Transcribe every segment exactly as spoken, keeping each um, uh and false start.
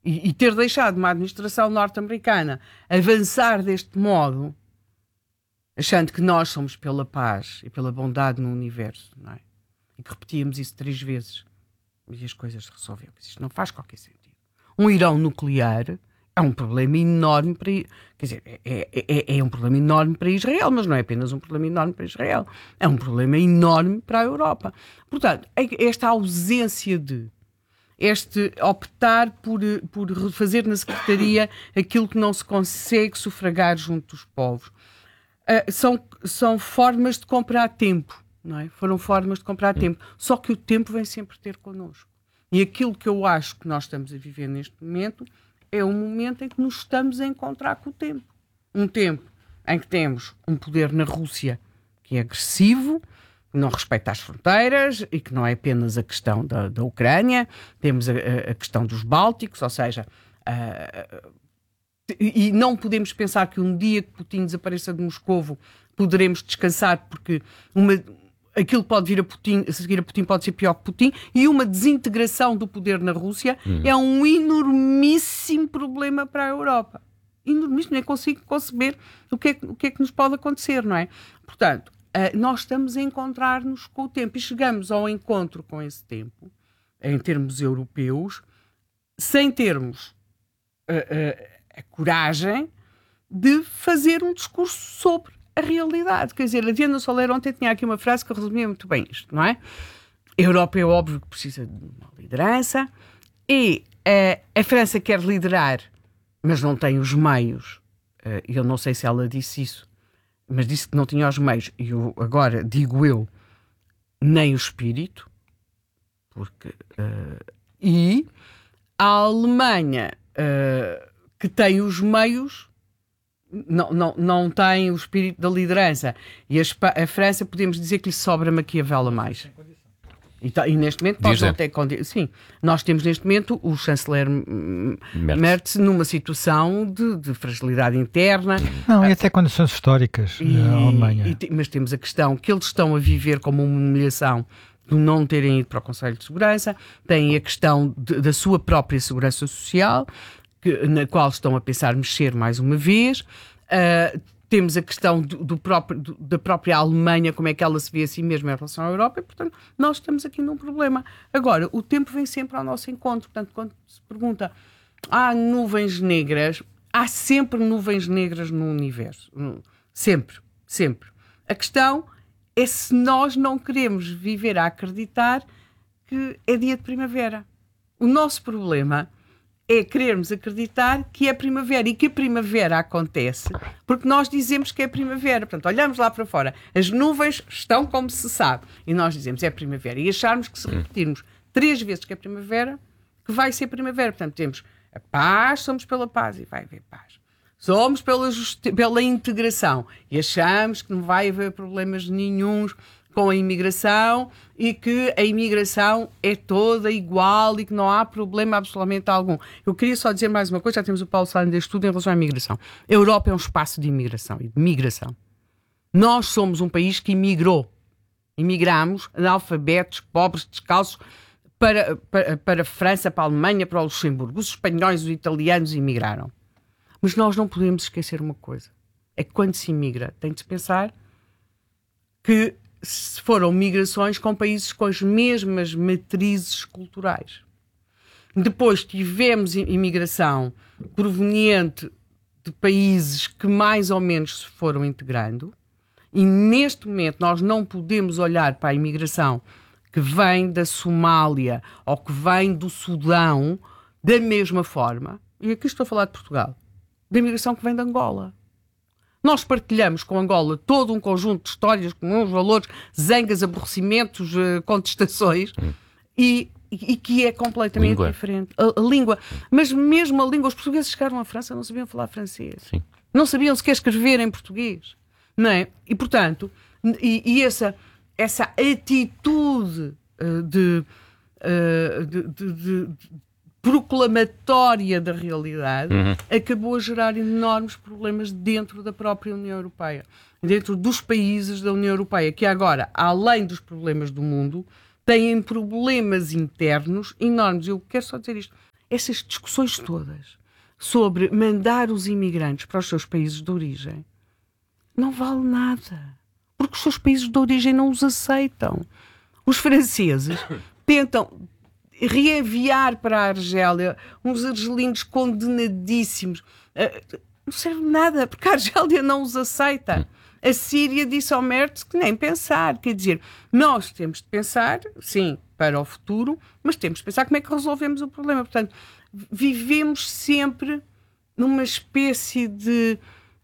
e, e ter deixado uma administração norte-americana avançar deste modo, achando que nós somos pela paz e pela bondade no universo, não é? E que repetíamos isso três vezes e as coisas se resolveram. Isto não faz qualquer sentido. Um Irão nuclear é um problema enorme para... Quer dizer, é, é, é um problema enorme para Israel, mas não é apenas um problema enorme para Israel. É um problema enorme para a Europa. Portanto, esta ausência de... este optar por, por fazer na Secretaria aquilo que não se consegue sufragar junto dos povos. Uh, são, são formas de comprar tempo, não é? Foram formas de comprar tempo. Só que o tempo vem sempre ter connosco. E aquilo que eu acho que nós estamos a viver neste momento é um momento em que nos estamos a encontrar com o tempo. Um tempo em que temos um poder na Rússia que é agressivo, que não respeita as fronteiras e que não é apenas a questão da, da Ucrânia, temos a, a questão dos Bálticos, ou seja, uh, e não podemos pensar que um dia que Putin desapareça de Moscovo poderemos descansar, porque uma, aquilo pode vir a Putin, a seguir a Putin pode ser pior que Putin, e uma desintegração do poder na Rússia hum. é um enormíssimo problema para a Europa. Enormíssimo, nem consigo conceber o que, é, o que é que nos pode acontecer, não é? Portanto, Uh, nós estamos a encontrar-nos com o tempo e chegamos ao encontro com esse tempo, em termos europeus, sem termos uh, uh, a coragem de fazer um discurso sobre a realidade. Quer dizer, a Diana Soler ontem tinha aqui uma frase que resumia muito bem isto, não é? A Europa é óbvio que precisa de uma liderança e uh, a França quer liderar, mas não tem os meios. Uh, eu não sei se ela disse isso, mas disse que não tinha os meios, e eu, agora digo eu, nem o espírito, porque, uh, e a Alemanha, uh, que tem os meios, não, não, não tem o espírito da liderança, e a, a França, podemos dizer que lhe sobra Maquiavel a mais. E, e neste momento nós não ter, sim, nós temos neste momento o chanceler Merz, Merz numa situação de, de fragilidade interna. Não, e até condições históricas e, na Alemanha. E, mas temos a questão que eles estão a viver como uma humilhação de não terem ido para o Conselho de Segurança, têm a questão de, da sua própria segurança social, que, na qual estão a pensar mexer mais uma vez. Uh, Temos a questão do, do próprio, do, da própria Alemanha, como é que ela se vê a si mesma em relação à Europa, e, portanto, nós estamos aqui num problema. Agora, o tempo vem sempre ao nosso encontro. Portanto, quando se pergunta, há nuvens negras, há sempre nuvens negras no universo. Sempre, sempre. A questão é se nós não queremos viver a acreditar que é dia de primavera. O nosso problema é querermos acreditar que é primavera e que a primavera acontece porque nós dizemos que é primavera. Portanto, olhamos lá para fora, as nuvens estão como se sabe e nós dizemos é primavera e acharmos que se repetirmos três vezes que é primavera, que vai ser primavera. Portanto, temos a paz, somos pela paz e vai haver paz. Somos pela, justi- pela integração e achamos que não vai haver problemas nenhuns com a imigração e que a imigração é toda igual e que não há problema absolutamente algum. Eu queria só dizer mais uma coisa, já temos o Paulo Salles deste estudo em relação à imigração. A Europa é um espaço de imigração e de migração. Nós somos um país que imigrou. Imigramos analfabetos, pobres, descalços, para, para, para a França, para a Alemanha, para o Luxemburgo. Os espanhóis, os italianos imigraram. Mas nós não podemos esquecer uma coisa. É que quando se imigra, tem de se pensar que foram migrações com países com as mesmas matrizes culturais. Depois tivemos imigração proveniente de países que mais ou menos se foram integrando e neste momento nós não podemos olhar para a imigração que vem da Somália ou que vem do Sudão da mesma forma, e aqui estou a falar de Portugal, da imigração que vem de Angola. Nós partilhamos com Angola todo um conjunto de histórias, comuns, valores, zangas, aborrecimentos, contestações, hum. e, e que é completamente língua. diferente. A, a língua. Mas mesmo a língua, os portugueses chegaram à França não sabiam falar francês. Sim. Não sabiam sequer escrever em português. Não é? E, portanto, e, e essa, essa atitude uh, de, uh, de, de, de, de proclamatória da realidade, uhum. acabou a gerar enormes problemas dentro da própria União Europeia, dentro dos países da União Europeia, que agora, além dos problemas do mundo, têm problemas internos enormes. Eu quero só dizer isto. essas discussões todas sobre mandar os imigrantes para os seus países de origem não vale nada, porque os seus países de origem não os aceitam. Os franceses tentam reenviar para a Argélia uns argelinos condenadíssimos. Não serve nada, porque a Argélia não os aceita. A Síria disse ao Merz que nem pensar. Quer dizer, nós temos de pensar, sim, para o futuro, mas temos de pensar como é que resolvemos o problema. Portanto, vivemos sempre numa espécie de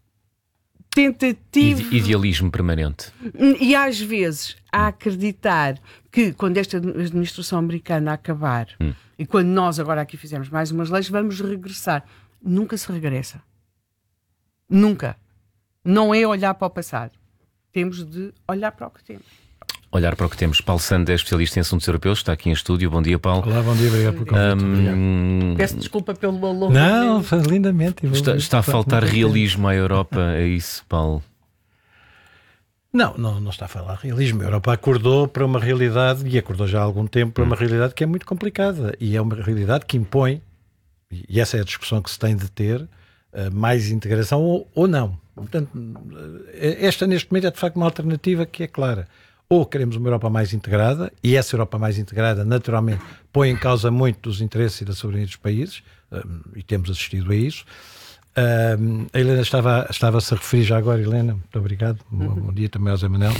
tentativa... Idealismo permanente. E às vezes, a acreditar que quando esta administração americana acabar hum. e quando nós agora aqui fizermos mais umas leis, vamos regressar. Nunca se regressa. Nunca. Não é olhar para o passado. Temos de olhar para o que temos. Olhar para o que temos. Paulo Sand é especialista em assuntos europeus, está aqui em estúdio. Bom dia, Paulo. Olá, bom dia, obrigado pelo convite. Um... Peço desculpa pelo longo. Não, foi lindamente. Está, está a faltar realismo à Europa, é isso, Paulo? Não, não, não está a falar realismo. A Europa acordou para uma realidade, e acordou já há algum tempo, para uma realidade que é muito complicada. E é uma realidade que impõe, e essa é a discussão que se tem de ter, mais integração ou, ou não. Portanto, esta neste momento é de facto uma alternativa que é clara. Ou queremos uma Europa mais integrada, e essa Europa mais integrada naturalmente põe em causa muito os interesses e da soberania dos países, e temos assistido a isso. A Helena estava, estava-se a referir já agora, Helena, muito obrigado, uhum. Bom dia também ao Zé Manel,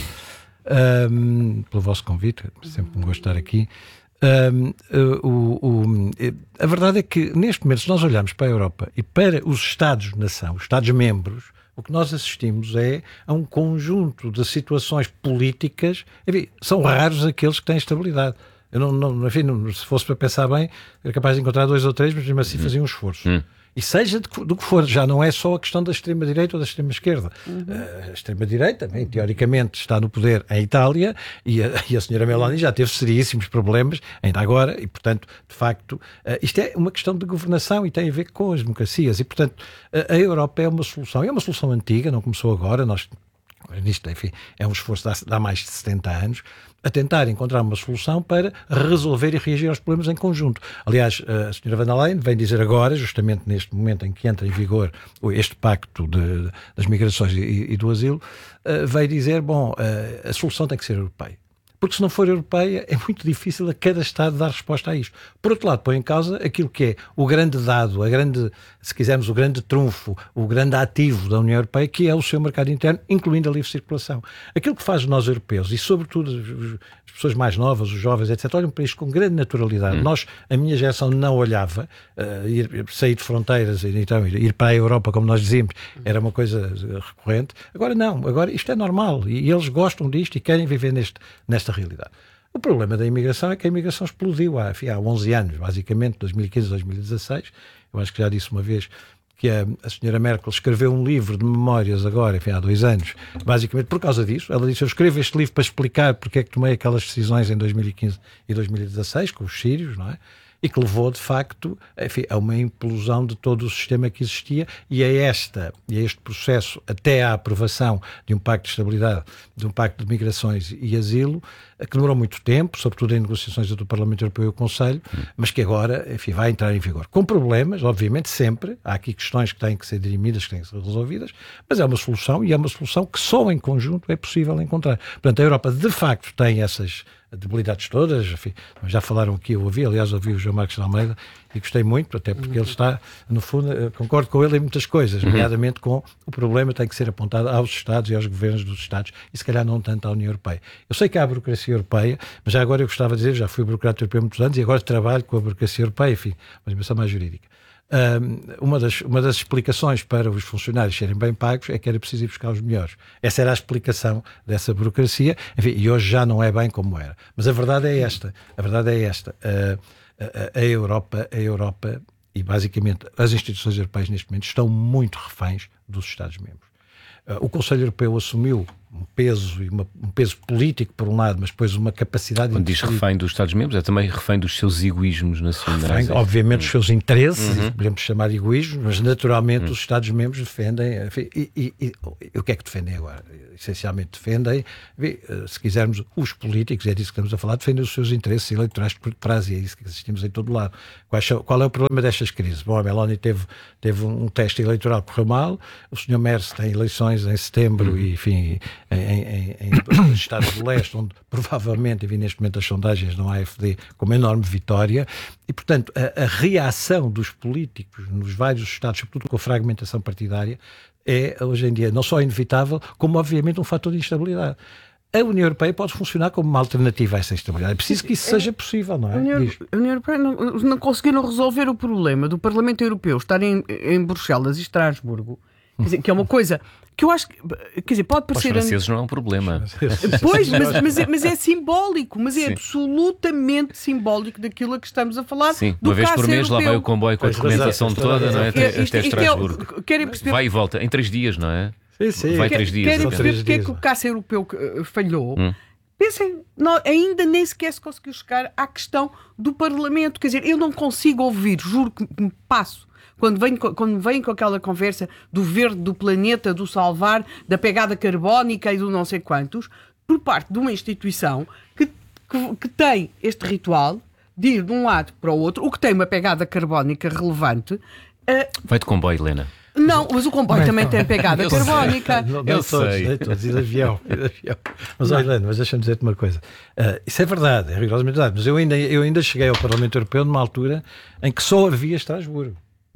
um, pelo vosso convite, sempre um gosto de estar aqui. Um, o, o, a verdade é que neste momento, se nós olharmos para a Europa e para os Estados-nação, os Estados-membros, o que nós assistimos é a um conjunto de situações políticas, enfim, são raros aqueles que têm estabilidade. Eu não, não, enfim, não, se fosse para pensar bem, era capaz de encontrar dois ou três, mas mesmo assim fazia um esforço. Hum. E seja de, do que for, já não é só a questão da extrema-direita ou da extrema-esquerda. Uhum. A extrema-direita, bem, teoricamente, está no poder em Itália e a, e a senhora Meloni já teve seríssimos problemas, ainda agora, e, portanto, de facto, uh, isto é uma questão de governação e tem a ver com as democracias. E, portanto, a, a Europa é uma solução. É uma solução antiga, não começou agora, nós... Isto, enfim, é um esforço de há mais de setenta anos, a tentar encontrar uma solução para resolver e reagir aos problemas em conjunto. Aliás, a senhora Van der Leyen vem dizer agora, justamente neste momento em que entra em vigor este pacto de, das migrações e, e do asilo, uh, veio dizer, bom, uh, a solução tem que ser europeia. Porque se não for europeia, é muito difícil a cada Estado dar resposta a isto. Por outro lado, põe em causa aquilo que é o grande dado, a grande, se quisermos, o grande trunfo, o grande ativo da União Europeia, que é o seu mercado interno, incluindo a livre circulação. Aquilo que faz nós europeus, e sobretudo as pessoas mais novas, os jovens, etcétera, olham para isto com grande naturalidade. Hum. Nós, a minha geração não olhava, uh, ir, sair de fronteiras, então, ir para a Europa, como nós dizíamos, era uma coisa recorrente. Agora não, agora isto é normal, e eles gostam disto e querem viver neste, nesta realidade. O problema da imigração é que a imigração explodiu há, há onze anos, basicamente, dois mil e quinze a dois mil e dezasseis. Eu acho que já disse uma vez que a, a senhora Merkel escreveu um livro de memórias agora, enfim, há dois anos, basicamente por causa disso. Ela disse, eu escrevo este livro para explicar porque é que tomei aquelas decisões em dois mil e quinze e dois mil e dezasseis, com os sírios, não é? E que levou, de facto, enfim, a uma implosão de todo o sistema que existia e a, esta, e a este processo, até à aprovação de um pacto de estabilidade, de um pacto de migrações e asilo, que demorou muito tempo, sobretudo em negociações do Parlamento Europeu e o Conselho, mas que agora, enfim, vai entrar em vigor. Com problemas, obviamente, sempre. Há aqui questões que têm que ser dirimidas, que têm que ser resolvidas, mas é uma solução e é uma solução que só em conjunto é possível encontrar. Portanto, a Europa, de facto, tem essas debilidades todas, enfim, já falaram aqui, eu ouvi, aliás ouvi o João Marcos de Almeida e gostei muito, até porque ele está, no fundo, concordo com ele em muitas coisas, nomeadamente com o problema tem que ser apontado aos Estados e aos governos dos Estados e se calhar não tanto à União Europeia. Eu sei que há a burocracia europeia, mas já agora eu gostava de dizer, já fui burocrata europeu há muitos anos e agora trabalho com a burocracia europeia, enfim, uma dimensão mais jurídica. Um, uma, das, uma das explicações para os funcionários serem bem pagos é que era preciso ir buscar os melhores. Essa era a explicação dessa burocracia, enfim, e hoje já não é bem como era. Mas a verdade é esta, a verdade é esta, uh, a, a, Europa, a Europa e basicamente as instituições europeias neste momento estão muito reféns dos Estados-membros. Uh, o Conselho Europeu assumiu um peso, e uma, um peso político por um lado, mas depois uma capacidade... Quando diz refém dos Estados-membros, é também refém dos seus egoísmos nacionais. Refém, obviamente, dos seus interesses, uhum. podemos chamar de egoísmos, mas naturalmente uhum. os Estados-membros defendem... Enfim, e, e, e, e o que é que defendem agora? Essencialmente defendem, se quisermos, os políticos, é disso que estamos a falar, defendem os seus interesses eleitorais de curto prazo, e é isso que assistimos em todo lado. Qual é o problema destas crises? Bom, a Meloni teve, teve um teste eleitoral que correu mal, o senhor Merz tem eleições em setembro, uhum. e enfim, em, em, em Estados do Leste, onde provavelmente, e neste momento as sondagens não há A F D, com uma enorme vitória, e portanto a, a reação dos políticos nos vários Estados, sobretudo com a fragmentação partidária, é hoje em dia não só inevitável, como obviamente um fator de instabilidade. A União Europeia pode funcionar como uma alternativa a essa instabilidade. É preciso que isso seja possível, não é? A União, a União Europeia não, não conseguiram resolver o problema do Parlamento Europeu estar em, em Bruxelas e Estrasburgo, quer dizer, que é uma coisa que eu acho que, quer dizer, pode parecer... Para os franceses não é um problema. Pois, mas, mas, é, mas é simbólico, mas é Sim. absolutamente simbólico daquilo a que estamos a falar. Sim, do uma vez por mês lá vai o comboio com a documentação toda, não é? Até, Isto, até isto Estrasburgo. É, querem perceber... Vai e volta, em três dias, não é? Sim, sim. Vai três dias. Querem perceber porque é dias. que o caça europeu falhou? Hum. Pensem, não, ainda nem sequer se conseguiu chegar à questão do Parlamento. Quer dizer, eu não consigo ouvir, juro que me passo, quando vem, quando vem com aquela conversa do verde do planeta, do salvar, da pegada carbónica e do não sei quantos, por parte de uma instituição que, que, que tem este ritual de ir de um lado para o outro, o que tem uma pegada carbónica relevante. Uh, Vai de comboio, Helena. Não, mas o comboio também tem pegada eu carbónica. Não, eu não todos, sei. não todos, e de avião. E de avião. Mas, olha, Helena, mas deixa-me dizer-te uma coisa. Uh, isso é verdade, é rigorosamente verdade, mas eu ainda, eu ainda cheguei ao Parlamento Europeu numa altura em que só havia Estrasburgo.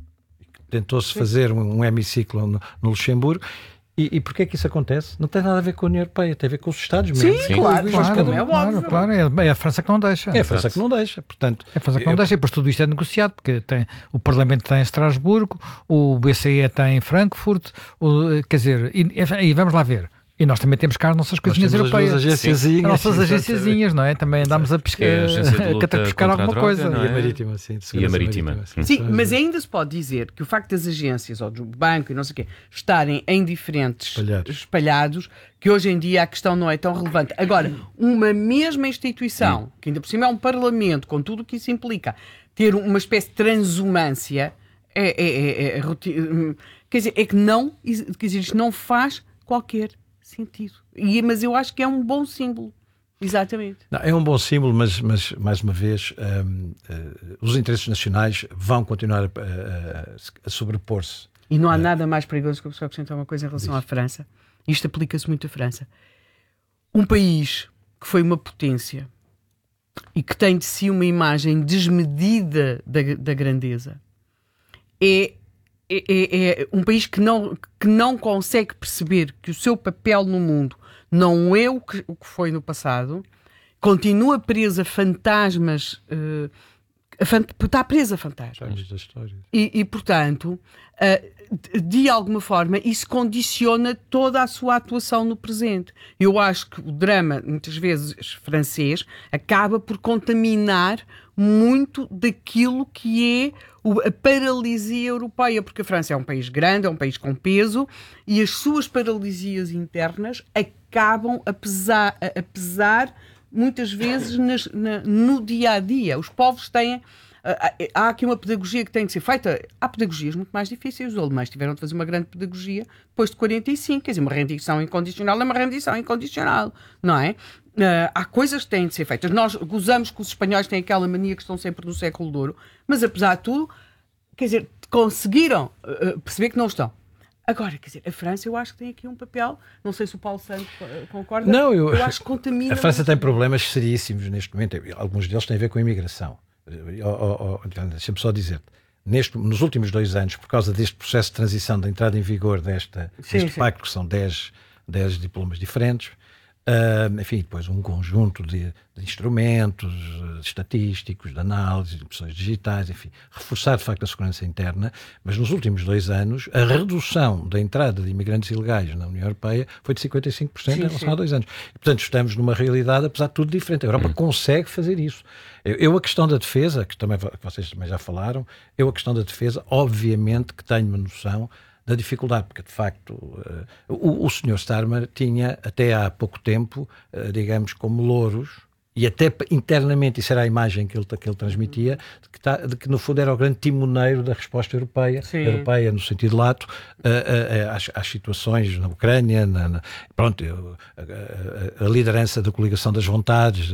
Tentou-se fazer um, um hemiciclo no, no Luxemburgo. E, e porquê é que isso acontece? Não tem nada a ver com a União Europeia, tem a ver com os Estados-membros. Sim, claro, claro, como é claro, óbvio. claro, é a França que não deixa. É a França que não deixa, portanto... É a França que não eu, deixa, e depois tudo isto é negociado, porque tem, o Parlamento está em Estrasburgo, o B C E está em Frankfurt, o, quer dizer, e, e vamos lá ver. E nós também temos cá as nossas coisinhas europeias. As, as nossas agenciazinhas, não é? Também andámos a pescar, é a a pescar alguma droga, coisa. não é? E a marítima, sim. E a marítima. marítima Sim, mas ainda se pode dizer que o facto das agências ou do banco e não sei o quê estarem em diferentes espalhados. espalhados, que hoje em dia a questão não é tão relevante. Agora, uma mesma instituição, que ainda por cima é um parlamento, com tudo o que isso implica, ter uma espécie de transumância, é, é, é, é, é, quer dizer, é que não, quer dizer, isto não faz qualquer sentido. E, mas eu acho que é um bom símbolo. Exatamente. Não, é um bom símbolo, mas, mas mais uma vez, um, uh, os interesses nacionais vão continuar a, a, a sobrepor-se. E não há uh, nada mais perigoso que eu só acrescentar uma coisa em relação diz. à França. Isto aplica-se muito à França. Um país que foi uma potência e que tem de si uma imagem desmedida da, da grandeza é É, é, é um país que não, que não consegue perceber que o seu papel no mundo não é o que, o que foi no passado, continua preso a fantasmas, uh, a fant- está preso a fantasmas. Da história. E, e, portanto, uh, de, de alguma forma, isso condiciona toda a sua atuação no presente. Eu acho que o drama, muitas vezes francês, acaba por contaminar muito daquilo que é a paralisia europeia, porque a França é um país grande, é um país com peso, e as suas paralisias internas acabam a pesar, a pesar muitas vezes nas, na, no dia-a-dia. Os povos têm... Há aqui uma pedagogia que tem de ser feita. Há pedagogias muito mais difíceis. Os alemães tiveram de fazer uma grande pedagogia depois de quarenta e cinco. Quer dizer, uma rendição incondicional é uma rendição incondicional, não é? Uh, há coisas que têm de ser feitas. Nós gozamos que os espanhóis têm aquela mania que estão sempre no século de ouro, mas apesar de tudo, quer dizer, conseguiram uh, perceber que não estão. Agora, quer dizer, a França eu acho que tem aqui um papel, não sei se o Paulo Santos concorda, não, eu, eu acho que contamina... A França tem problemas seríssimos neste momento, alguns deles têm a ver com a imigração. Oh, oh, oh, deixa-me só dizer-te, neste, nos últimos dois anos, por causa deste processo de transição, da entrada em vigor desta, sim, deste sim. pacto, que são dez diplomas diferentes, Uh, enfim, depois um conjunto de, de instrumentos uh, estatísticos, de análise, de impressões digitais, enfim, reforçar de facto a segurança interna, mas nos últimos dois anos a redução da entrada de imigrantes ilegais na União Europeia foi de cinquenta e cinco por cento sim, em relação sim. a dois anos. E, portanto, estamos numa realidade, apesar de tudo, diferente. A Europa hum. consegue fazer isso. Eu, eu, a questão da defesa, que, também, que vocês também já falaram, eu a questão da defesa, obviamente que tenho uma noção da dificuldade, porque de facto uh, o, o senhor Starmer tinha até há pouco tempo, uh, digamos, como louros, e até internamente isso era a imagem que ele, que ele transmitia, de que, tá, de que no fundo era o grande timoneiro da resposta europeia, Sim. europeia no sentido lato, uh, uh, às, às situações na Ucrânia, na, na, pronto, a, a, a liderança da coligação das vontades.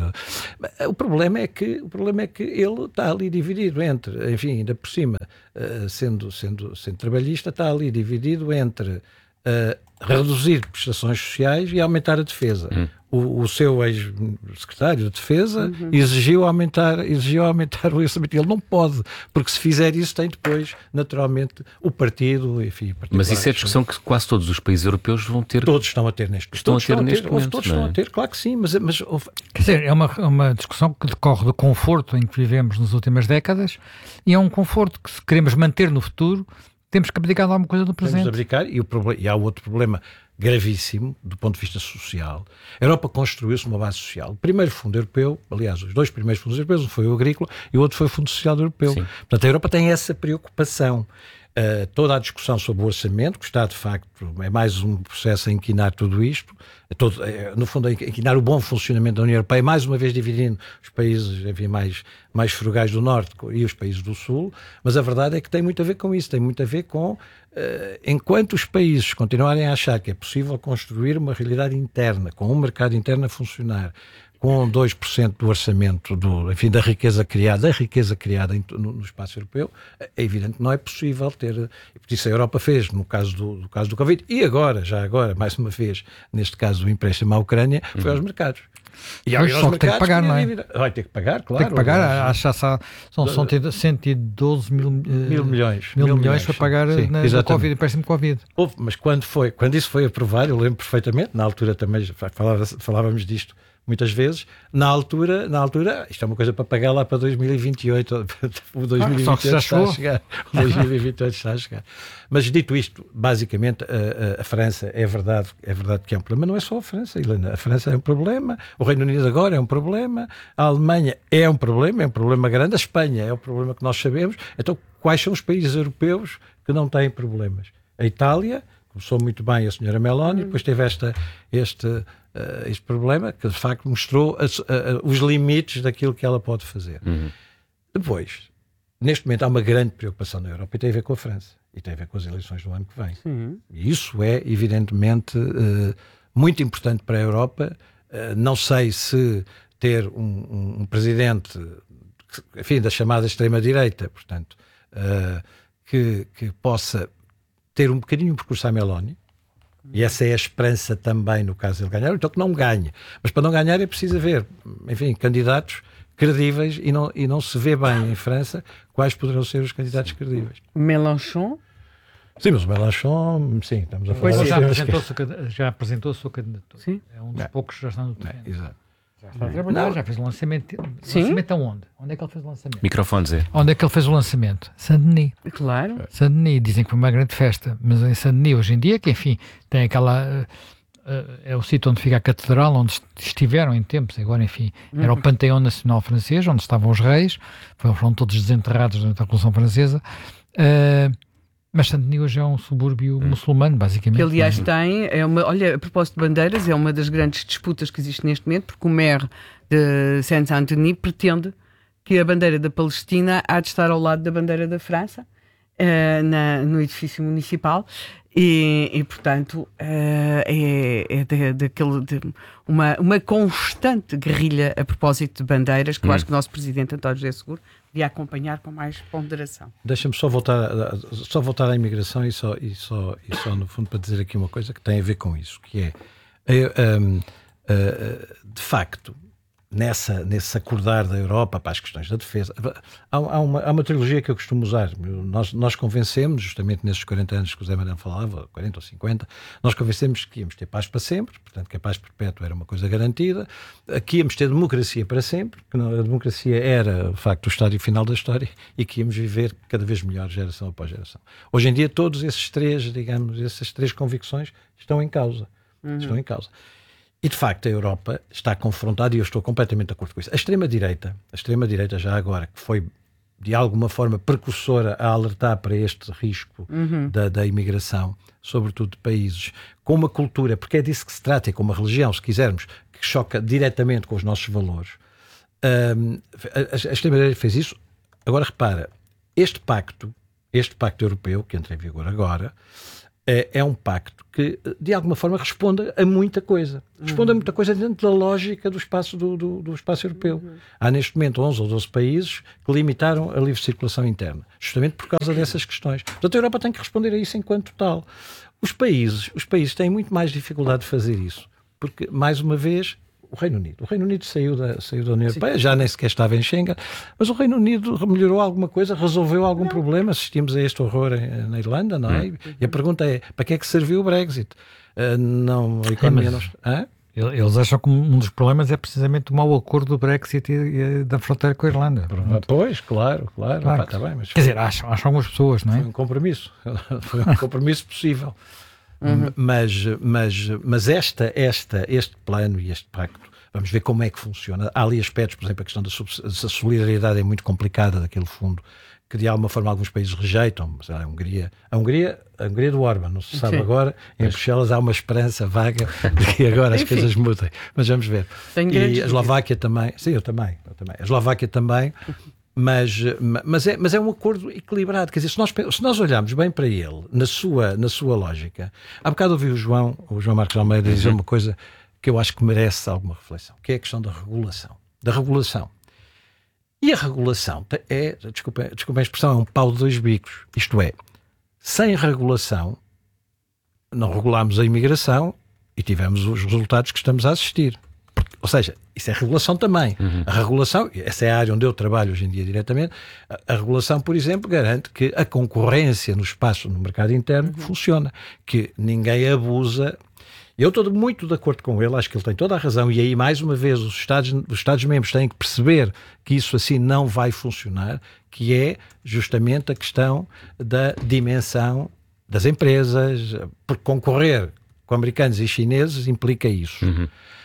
O problema é que, o problema é que ele está ali dividido entre, enfim, ainda por cima, uh, sendo, sendo, sendo trabalhista, está ali dividido entre uh, reduzir prestações sociais e aumentar a defesa. Hum. O, o seu ex-secretário de Defesa uhum. exigiu, aumentar, exigiu aumentar o orçamento. Ele não pode, porque se fizer isso tem depois, naturalmente, o partido, enfim... Mas isso é a discussão que quase todos os países europeus vão ter... Todos estão a ter neste momento. Estão a ter neste momento, Todos estão a ter, claro que sim, mas... mas Quer dizer, é uma, uma discussão que decorre do conforto em que vivemos nas últimas décadas e é um conforto que, se queremos manter no futuro, temos que abdicar de alguma coisa do presente. Temos de abdicar e, o problema, e há outro problema gravíssimo do ponto de vista social. A Europa construiu-se uma base social. O primeiro fundo europeu, aliás, os dois primeiros fundos europeus, um foi o agrícola e o outro foi o Fundo Social Europeu. Sim. Portanto, a Europa tem essa preocupação. Uh, toda a discussão sobre o orçamento, que está de facto, é mais um processo a inquinar tudo isto, é todo, é, no fundo a inquinar o bom funcionamento da União Europeia, mais uma vez dividindo os países, enfim, mais, mais frugais do Norte e os países do Sul, mas a verdade é que tem muito a ver com isso, tem muito a ver com, uh, enquanto os países continuarem a achar que é possível construir uma realidade interna, com um mercado interno a funcionar, com dois por cento do orçamento, do, enfim, da riqueza criada, da riqueza criada em, no, no espaço europeu, é evidente que não é possível ter, e por isso a Europa fez, no caso do, do caso do Covid, e agora, já agora, mais uma vez, neste caso do empréstimo à Ucrânia, foi uhum. aos mercados. E aos só que tem que pagar, não é? Vai ter que pagar, claro. Tem que pagar, acho que são, são cento e doze mil, mil milhões. Mil, mil milhões para pagar sim, na, no Covid, empréstimo Covid. Houve, mas quando, foi, quando isso foi aprovado, eu lembro perfeitamente, na altura também falava, falávamos disto muitas vezes, na altura, na altura, isto é uma coisa para pagar lá para dois mil e vinte e oito, o dois mil e vinte e oito ah, está a chegar, o dois mil e vinte e oito está a chegar. Mas dito isto, basicamente a, a, a França é verdade, é verdade que é um problema, mas não é só a França, Helena, a França é um problema, o Reino Unido agora é um problema, a Alemanha é um problema, é um problema grande, a Espanha é o problema que nós sabemos. Então quais são os países europeus que não têm problemas? A Itália, começou muito bem a senhora Meloni, depois teve esta, este, uh, este problema que de facto mostrou as, uh, os limites daquilo que ela pode fazer. Uhum. Depois, neste momento há uma grande preocupação na Europa e tem a ver com a França e tem a ver com as eleições do ano que vem. Uhum. E isso é evidentemente uh, muito importante para a Europa. Uh, não sei se ter um, um, um presidente, enfim, da chamada extrema-direita, portanto, uh, que, que possa ter um bocadinho um percurso à Meloni, e essa é a esperança também no caso de ele ganhar, então que não ganhe. Mas para não ganhar é preciso haver, enfim, candidatos credíveis e não, e não se vê bem em França quais poderão ser os candidatos credíveis. Mélenchon? Sim, mas o Mélenchon, sim, estamos a falar... Pois já, apresentou que... já apresentou a sua candidatura. Sim. É um dos é. poucos que já está no terreno. É, exato. Já está a trabalhar, já fez o lançamento. Sim? Lançamento aonde? Onde é que ele fez o lançamento? Microfones, é. Onde é que ele fez o lançamento? Saint-Denis. Claro. Saint-Denis, dizem que foi uma grande festa, mas em Saint-Denis hoje em dia, que enfim, tem aquela... Uh, é o sítio onde fica a catedral, onde estiveram em tempos, agora enfim, uhum. era o Panteão Nacional Francês, onde estavam os reis, foram todos desenterrados durante a Revolução Francesa. Uh, Mas Saint-Denis hoje é um subúrbio hum. muçulmano, basicamente. Que, aliás, tem, é uma, olha, a propósito de bandeiras, é uma das grandes disputas que existe neste momento, porque o maire de Saint-Denis pretende que a bandeira da Palestina há de estar ao lado da bandeira da França, uh, na, no edifício municipal, e, e portanto, uh, é, é de, daquele, de uma, uma constante guerrilha a propósito de bandeiras, que hum. eu acho que o nosso presidente António José Seguro devia acompanhar com mais ponderação. Deixa-me só voltar, só voltar à imigração e só, e, só, e só, no fundo, para dizer aqui uma coisa que tem a ver com isso, que é, é um, uh, de facto, nessa, nesse acordar da Europa para as questões da defesa, há, há, uma, há uma trilogia que eu costumo usar. Nós, nós convencemos, justamente nesses quarenta anos que o Zé Manuel falava, quarenta ou cinquenta, nós convencemos que íamos ter paz para sempre, portanto que a paz perpétua era uma coisa garantida, que íamos ter democracia para sempre, que a democracia era, de facto, o estádio final da história e que íamos viver cada vez melhor geração após geração. Hoje em dia todos esses três, digamos, essas três convicções estão em causa. Uhum. Estão em causa. E, de facto, a Europa está confrontada, e eu estou completamente de acordo com isso. A extrema-direita, a extrema-direita já agora, que foi de alguma forma precursora a alertar para este risco uhum. da, da imigração, sobretudo de países com uma cultura, porque é disso que se trata, é com uma religião, se quisermos, que choca diretamente com os nossos valores. Um, a, a extrema-direita fez isso. Agora repara, este pacto, este pacto europeu, que entra em vigor agora, é, é um pacto que, de alguma forma, responde a muita coisa. Responde uhum. a muita coisa dentro da lógica do espaço, do, do, do espaço europeu. Uhum. Há, neste momento, onze ou doze países que limitaram a livre circulação interna, justamente por causa dessas questões. Portanto, a Europa tem que responder a isso enquanto tal. Os países, os países têm muito mais dificuldade de fazer isso, porque, mais uma vez, o Reino Unido. O Reino Unido saiu da, saiu da União Europeia, já nem sequer estava em Schengen, mas o Reino Unido melhorou alguma coisa, resolveu algum não. problema. Assistimos a este horror em, na Irlanda, não é? Uhum. E a pergunta é, para que é que serviu o Brexit? Uh, não, a economia é, mas... não... Hã? Eles acham que um dos problemas é precisamente o mau acordo do Brexit e, e da fronteira com a Irlanda. Ah, pois, claro, claro. claro. Opa, tá bem, mas Quer dizer, acham, acham algumas pessoas, não é? Foi um compromisso. Foi um compromisso possível. Uhum. Mas, mas, mas esta, esta, este plano e este pacto, vamos ver como é que funciona. Há ali aspectos, por exemplo, a questão da, da solidariedade é muito complicada daquele fundo, que de alguma forma alguns países rejeitam. Mas a Hungria, a Hungria, a Hungria do Orban, não se sabe Sim. agora, em mas... Bruxelas há uma esperança vaga de que agora as coisas mudem. Mas vamos ver. Tenho e a Eslováquia também, sim, eu também, eu também. A Eslováquia também, mas, mas, é, mas é um acordo equilibrado. Quer dizer, se nós, se nós olharmos bem para ele, na sua, na sua lógica, há bocado ouvi o João, o João Marcos Almeida dizer uma coisa que eu acho que merece alguma reflexão, que é a questão da regulação. Da regulação. E a regulação é, desculpa, desculpa a expressão, é um pau de dois bicos. Isto é, sem regulação, não regulámos a imigração e tivemos os resultados que estamos a assistir. Porque, ou seja, isso é regulação também. Uhum. A regulação, essa é a área onde eu trabalho hoje em dia diretamente, a, a regulação, por exemplo, garante que a concorrência no espaço, no mercado interno, uhum. funciona. Que ninguém abusa. Eu estou muito de acordo com ele, acho que ele tem toda a razão, e aí, mais uma vez, os Estados, os Estados-membros têm que perceber que isso assim não vai funcionar, que é justamente a questão da dimensão das empresas, porque concorrer com americanos e chineses implica isso. Uhum.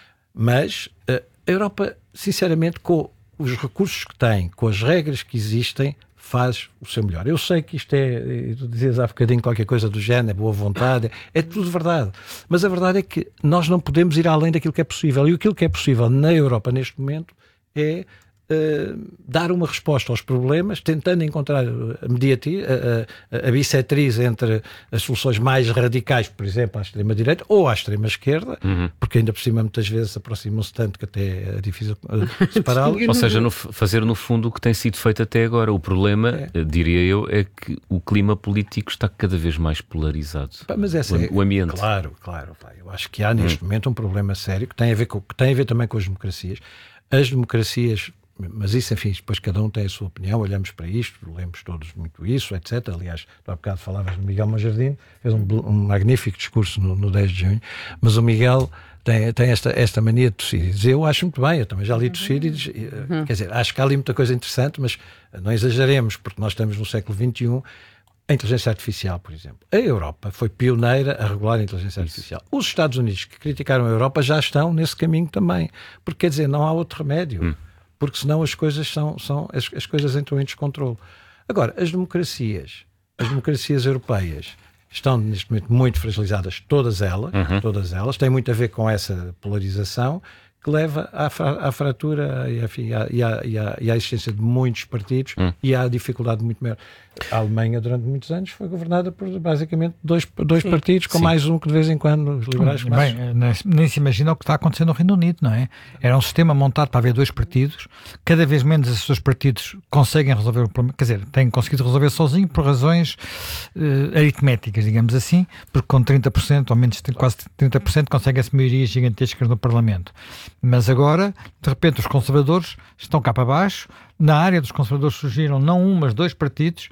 Mas a Europa, sinceramente, com os recursos que tem, com as regras que existem, faz o seu melhor. Eu sei que isto é, tu dizias há bocadinho qualquer coisa do género, boa vontade, é tudo verdade. Mas a verdade é que nós não podemos ir além daquilo que é possível. E aquilo que é possível na Europa neste momento é uh, dar uma resposta aos problemas, tentando encontrar a, mediati, a, a, a bissetriz entre as soluções mais radicais, por exemplo, à extrema-direita ou à extrema-esquerda, uhum. porque ainda por cima muitas vezes aproximam-se tanto que até é difícil uh, separá-los. Ou seja, no, fazer no fundo o que tem sido feito até agora. O problema, é. diria eu, é que o clima político está cada vez mais polarizado. Mas essa o, é, o ambiente. Claro, claro. Eu acho que há neste hum. momento um problema sério que tem a ver com, que tem a ver também com as democracias. As democracias, mas isso, enfim, depois cada um tem a sua opinião, olhamos para isto, lemos todos muito isso, etcétera. Aliás, há bocado falavas do Miguel Monjardim, fez um, um magnífico discurso no, no dez de junho, mas o Miguel tem, tem esta, esta mania de tossir. E diz, eu acho muito bem, eu também já li tossir, e diz, uhum. quer dizer, acho que há ali muita coisa interessante, mas não exageremos, porque nós estamos no século vinte e um. A inteligência artificial, por exemplo. A Europa foi pioneira a regular a inteligência artificial. Os Estados Unidos, que criticaram a Europa, já estão nesse caminho também. Porque, quer dizer, não há outro remédio. Hum. Porque senão as coisas, são, são, as, as coisas entram em descontrole. Agora, as democracias, as democracias europeias estão, neste momento, muito fragilizadas, todas elas, uhum. todas elas. Tem muito a ver com essa polarização que leva à, à fratura e, enfim, à, e, à, e, à, e à existência de muitos partidos hum. e à dificuldade muito maior. A Alemanha, durante muitos anos, foi governada por, basicamente, dois, dois partidos, com Sim. mais um que, de vez em quando, os liberais... Bem, mas... nem se imagina o que está acontecendo no Reino Unido, não é? Era um sistema montado para haver dois partidos, cada vez menos esses dois partidos conseguem resolver o problema, quer dizer, têm conseguido resolver sozinho por razões uh, aritméticas, digamos assim, porque com trinta por cento, ou menos quase trinta por cento, conseguem-se maiorias gigantescas no Parlamento. Mas agora, de repente, os conservadores estão cá para baixo. Na área dos conservadores surgiram não um, mas dois partidos,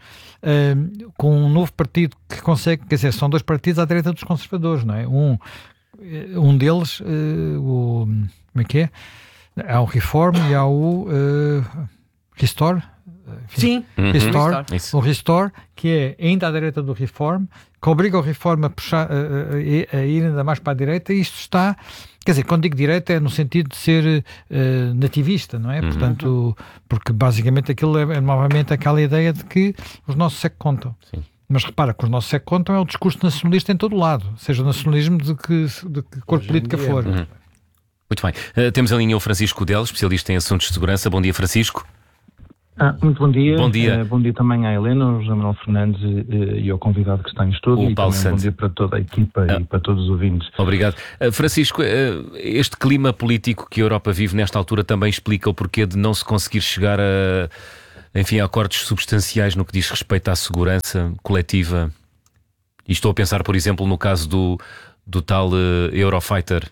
uh, com um novo partido que consegue, quer dizer, são dois partidos à direita dos conservadores, não é? Um, um deles, uh, o, como é que é? Há o Reform e há o uh, Restore, enfim, Sim, Restore, Uhum. o Restore, que é ainda à direita do Reform, que obriga o Reform a, puxar, a, a, a ir ainda mais para a direita, e isto está, quer dizer, quando digo direita é no sentido de ser uh, nativista, não é? Uhum. Portanto, porque basicamente aquilo é, é novamente aquela ideia de que os nossos é que contam. Sim. Mas repara que os nossos é que contam é o discurso nacionalista em todo o lado, seja o nacionalismo de que, de que cor política for. Uhum. Muito bem. Uh, temos em linha o Francisco Del, especialista em assuntos de segurança. Bom dia, Francisco. Ah, muito bom dia. Bom dia. Uh, bom dia também à Helena, ao José Manuel Fernandes uh, e ao convidado que está em estúdio. O e Paulo também Santos. Bom dia para toda a equipa Ah. e para todos os ouvintes. Obrigado. Uh, Francisco, uh, este clima político que a Europa vive nesta altura também explica o porquê de não se conseguir chegar a, enfim, a acordos substanciais no que diz respeito à segurança coletiva. E estou a pensar, por exemplo, no caso do, do tal uh, Eurofighter.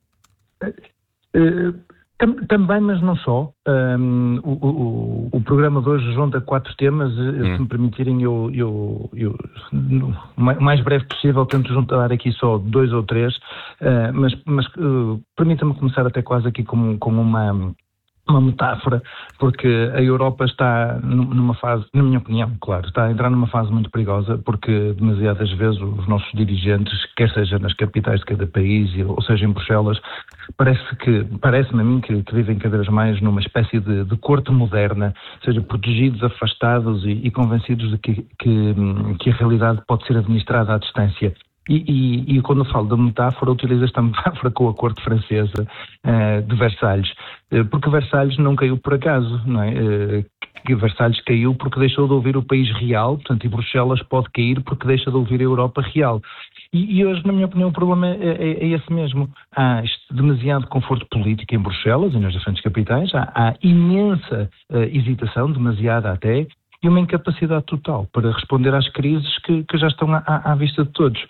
Uh, tam, também, mas não só. Um, o, o, o programa de hoje junta quatro temas. Hum. Se me permitirem, eu, eu, eu, no mais breve possível, tento juntar aqui só dois ou três. Uh, mas mas uh, permita-me começar até quase aqui com, com uma... uma metáfora, porque a Europa está numa fase, na minha opinião, claro, está a entrar numa fase muito perigosa, porque demasiadas vezes os nossos dirigentes, quer seja nas capitais de cada país, ou seja em Bruxelas, parece que, parece-me a mim que, que vivem cada vez mais numa espécie de, de corte moderna, ou seja, protegidos, afastados e, e convencidos de que, que, que a realidade pode ser administrada à distância. E, e, e quando eu falo da metáfora, utilizo esta metáfora com a corte francesa uh, de Versalhes, uh, porque Versalhes não caiu por acaso, não é? Uh, que Versalhes caiu porque deixou de ouvir o país real, portanto, e Bruxelas pode cair porque deixa de ouvir a Europa real. E, e hoje, na minha opinião, o problema é, é, é esse mesmo. Há este demasiado conforto político em Bruxelas e nas diferentes capitais, há, há imensa uh, hesitação, demasiada até, e uma incapacidade total para responder às crises que, que já estão à, à vista de todos.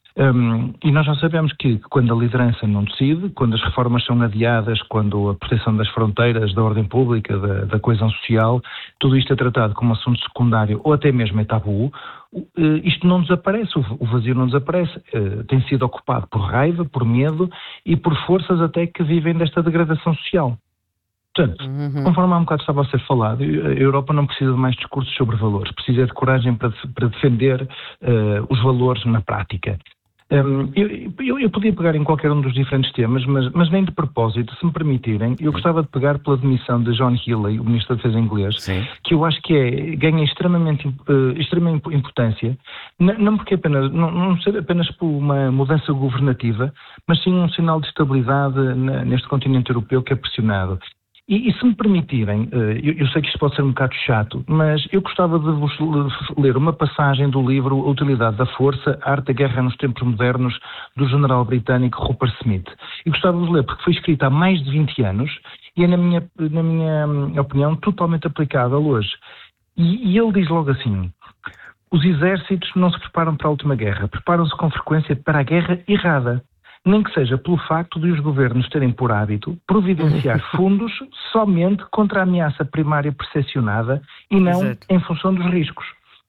Um, e nós já sabemos que quando a liderança não decide, quando as reformas são adiadas, quando a proteção das fronteiras, da ordem pública, da, da coesão social, tudo isto é tratado como assunto secundário ou até mesmo é tabu, uh, isto não desaparece, o, o vazio não desaparece, uh, tem sido ocupado por raiva, por medo e por forças até que vivem desta degradação social. Portanto, uhum. conforme há um bocado estava a ser falado, a Europa não precisa de mais discursos sobre valores, precisa de coragem para, para defender uh, os valores na prática. Um, eu, eu, eu podia pegar em qualquer um dos diferentes temas, mas, mas nem de propósito, se me permitirem, eu gostava de pegar pela demissão de John Healey, o Ministro da Defesa inglês, Sim. que eu acho que é, ganha extremamente, uh, extrema importância, não, não porque apenas, não, não ser apenas por uma mudança governativa, mas sim um sinal de estabilidade na, neste continente europeu que é pressionado. E, e se me permitirem, eu, eu sei que isto pode ser um bocado chato, mas eu gostava de vos ler uma passagem do livro A Utilidade da Força, a Arte da Guerra nos Tempos Modernos, do general britânico Rupert Smith. E gostava de vos ler porque foi escrita há mais de vinte anos e é, na minha, na minha opinião, totalmente aplicável hoje. E, e ele diz logo assim: os exércitos não se preparam para a última guerra, preparam-se com frequência para a guerra errada. Nem que seja pelo facto de os governos terem por hábito providenciar fundos somente contra a ameaça primária percepcionada e não Exato. Em função dos riscos.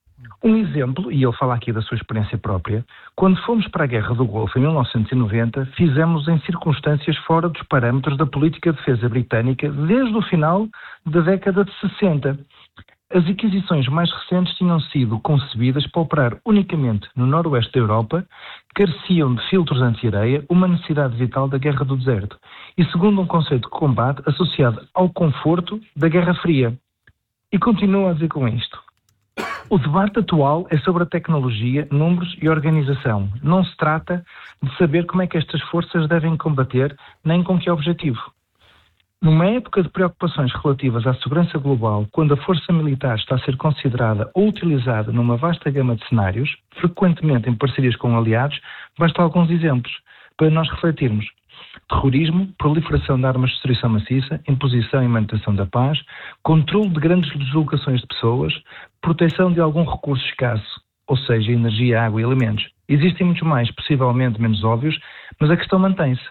Um exemplo, e ele fala aqui da sua experiência própria, quando fomos para a Guerra do Golfo em mil novecentos e noventa, fizemos em circunstâncias fora dos parâmetros da política de defesa britânica desde o final da década de sessenta. As aquisições mais recentes tinham sido concebidas para operar unicamente no noroeste da Europa, careciam de filtros anti-areia, uma necessidade vital da Guerra do Deserto, e segundo um conceito de combate associado ao conforto da Guerra Fria. E continuo a dizer com isto: o debate atual é sobre a tecnologia, números e organização. Não se trata de saber como é que estas forças devem combater, nem com que objetivo. Numa época de preocupações relativas à segurança global, quando a força militar está a ser considerada ou utilizada numa vasta gama de cenários, frequentemente em parcerias com aliados, basta alguns exemplos para nós refletirmos. Terrorismo, proliferação de armas de destruição maciça, imposição e manutenção da paz, controle de grandes deslocações de pessoas, proteção de algum recurso escasso, ou seja, energia, água e alimentos. Existem muitos mais, possivelmente menos óbvios, mas a questão mantém-se.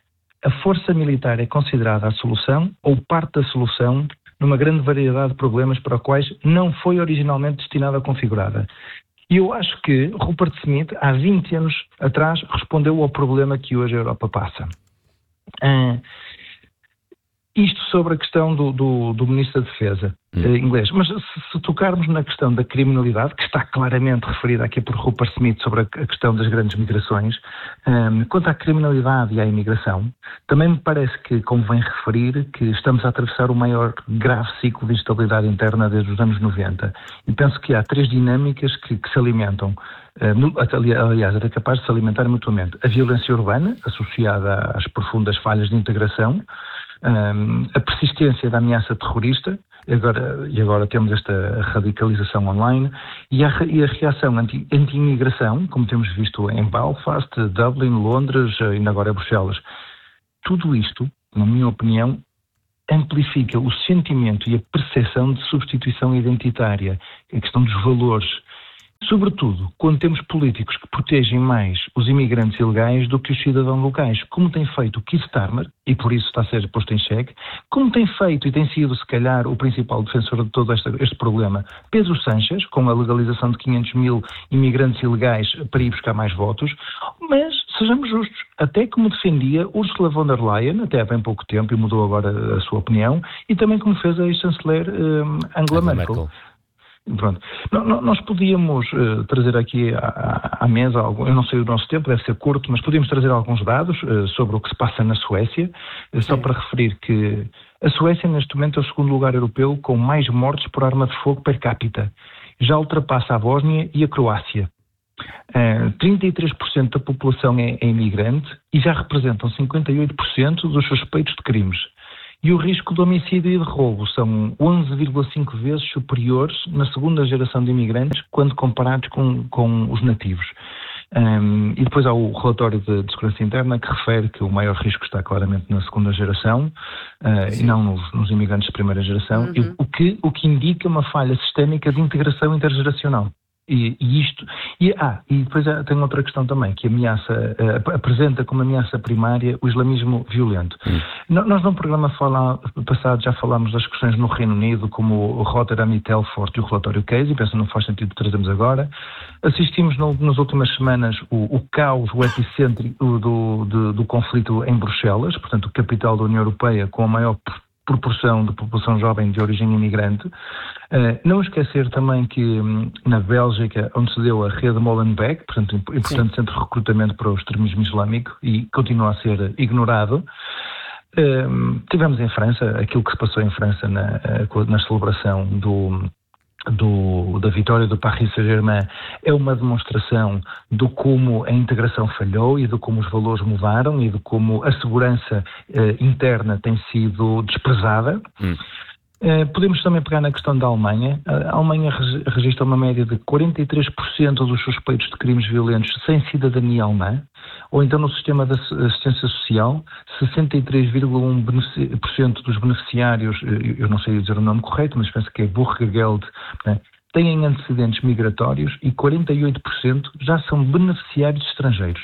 A força militar é considerada a solução ou parte da solução numa grande variedade de problemas para os quais não foi originalmente destinada ou configurada. E eu acho que Rupert Smith, há vinte anos atrás, respondeu ao problema que hoje a Europa passa. Ah, Isto sobre a questão do, do, do Ministro da Defesa hum. uh, inglês. Mas se, se tocarmos na questão da criminalidade, que está claramente referida aqui por Rupert Smith sobre a, a questão das grandes migrações, um, quanto à criminalidade e à imigração, também me parece que convém referir que estamos a atravessar o maior grave ciclo de instabilidade interna desde os anos noventa. E penso que há três dinâmicas que, que se alimentam. Uh, aliás, até capaz de se alimentar mutuamente. A violência urbana, associada às profundas falhas de integração, um, a persistência da ameaça terrorista, e agora, e agora temos esta radicalização online, e a, e a reação anti, anti-imigração, como temos visto em Belfast, Dublin, Londres e ainda agora Bruxelas. Tudo isto, na minha opinião, amplifica o sentimento e a percepção de substituição identitária, a questão dos valores. Sobretudo, quando temos políticos que protegem mais os imigrantes ilegais do que os cidadãos locais, como tem feito Keir Starmer, e por isso está a ser posto em xeque, como tem feito e tem sido, se calhar, o principal defensor de todo este, este problema, Pedro Sánchez, com a legalização de quinhentos mil imigrantes ilegais para ir buscar mais votos, mas, sejamos justos, até como defendia Ursula von der Leyen, até há bem pouco tempo, e mudou agora a sua opinião, e também como fez a chanceler um, Angela Merkel. Merkel. Pronto. Nós podíamos uh, trazer aqui à, à mesa, algo, eu não sei o nosso tempo, deve ser curto, mas podíamos trazer alguns dados uh, sobre o que se passa na Suécia, uh, só para referir que a Suécia neste momento é o segundo lugar europeu com mais mortes por arma de fogo per capita. Já ultrapassa a Bósnia e a Croácia. Uh, trinta e três por cento da população é, é imigrante e já representam cinquenta e oito por cento dos suspeitos de crimes. E o risco de homicídio e de roubo são onze vírgula cinco vezes superiores na segunda geração de imigrantes quando comparados com, com os nativos. Um, e depois há o relatório de, de segurança interna que refere que o maior risco está claramente na segunda geração uh, e não nos, nos imigrantes de primeira geração, uhum. e, o, que, o que indica uma falha sistémica de integração intergeracional. E, e isto, e, ah, e depois há, tem outra questão também, que ameaça, uh, apresenta como ameaça primária o islamismo violento. Hum. No, nós num programa fala, passado já falámos das questões no Reino Unido, como o Rotterdam e Telford e o relatório Case, e penso que não faz sentido trazermos agora. Assistimos no, nas últimas semanas o, o caos, o epicentro do, do, do, do conflito em Bruxelas, portanto, capital da União Europeia, com a maior proporção de população jovem de origem imigrante. Uh, não esquecer também que um, na Bélgica, onde se deu a rede Molenbeek, portanto, importante centro de recrutamento para o extremismo islâmico, e continua a ser ignorado. Uh, tivemos em França, aquilo que se passou em França na, na celebração do... Do, da vitória do Paris Saint-Germain é uma demonstração de como a integração falhou e de como os valores mudaram e de como a segurança eh, interna tem sido desprezada. Hum. Eh, podemos também pegar na questão da Alemanha. A Alemanha registra uma média de quarenta e três por cento dos suspeitos de crimes violentos sem cidadania alemã, ou então no sistema de assistência social, sessenta e três vírgula um por cento dos beneficiários, eu não sei dizer o nome correto, mas penso que é Bürgergeld, né, têm antecedentes migratórios e quarenta e oito por cento já são beneficiários estrangeiros.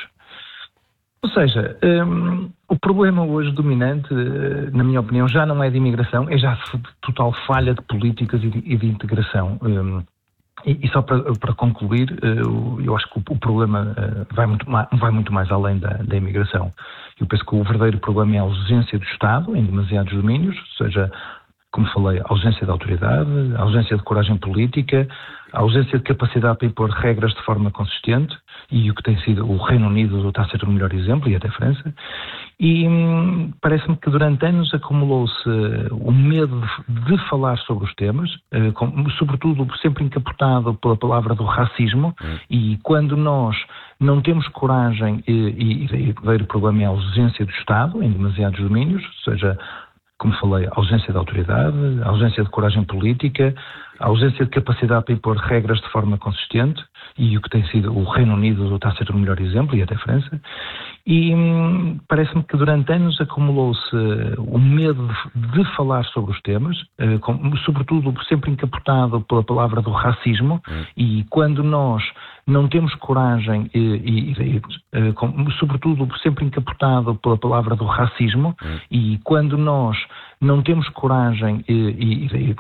Ou seja, um, o problema hoje dominante, na minha opinião, já não é de imigração, é já de total falha de políticas e de, e de integração. Um, e, e só para, para concluir, uh, eu acho que o, o problema uh, vai, muito mais, vai muito mais além da, da imigração. Eu penso que o verdadeiro problema é a ausência do Estado em demasiados domínios, ou seja, como falei, a ausência de autoridade, a ausência de coragem política, a ausência de capacidade para impor regras de forma consistente, e o que tem sido o Reino Unido está a ser o melhor exemplo, e até a França. E hum, parece-me que durante anos acumulou-se uh, o medo de, de falar sobre os temas, uh, com, sobretudo sempre encapotado pela palavra do racismo, hum. e quando nós não temos coragem, e, e, e o verdadeiro problema é a ausência do Estado em demasiados domínios, ou seja, como falei, a ausência de autoridade, a ausência de coragem política, a ausência de capacidade para impor regras de forma consistente, e o que tem sido o Reino Unido está a ser o melhor exemplo, e até a França. E hum, parece-me que durante anos acumulou-se uh, o medo de, de falar sobre os temas, uh, com, sobretudo sempre encapotado pela palavra do racismo, hum. e quando nós não temos coragem, e, e, e, uh, com, sobretudo sempre encapotado pela palavra do racismo, hum. e quando nós não temos coragem, e, e,